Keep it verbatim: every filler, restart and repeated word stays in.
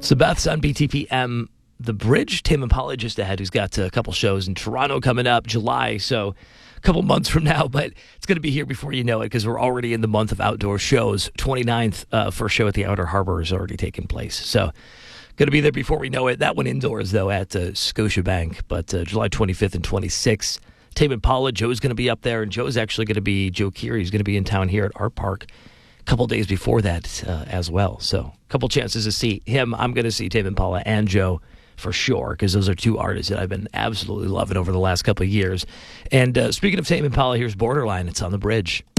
So Beth's on B T P M. The Bridge, Tame Impala just ahead, who's got a couple shows in Toronto coming up, July, so a couple months from now, but it's going to be here before you know it because we're already in the month of outdoor shows. twenty-ninth, uh, first show at the Outer Harbor has already taken place, so going to be there before we know it. That one indoors, though, at uh, Scotiabank, but uh, July twenty-fifth and twenty-sixth, Tame Impala, Joe's going to be up there, and Joe's actually going to be, Joe Keery is going to be in town here at Art Park a couple days before that uh, as well, so a couple chances to see him. I'm going to see Tame Impala and Joe for sure, because those are two artists that I've been absolutely loving over the last couple of years. And uh, speaking of Tame Impala, here's Borderline. It's on the Bridge.